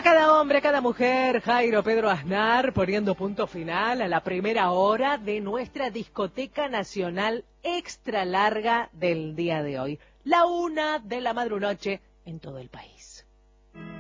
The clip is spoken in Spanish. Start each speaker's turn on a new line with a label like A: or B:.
A: A cada hombre, a cada mujer, Jairo Pedro Aznar poniendo punto final a la primera hora de nuestra discoteca nacional extra larga del día de hoy. La 1 de la madrunoche en todo el país.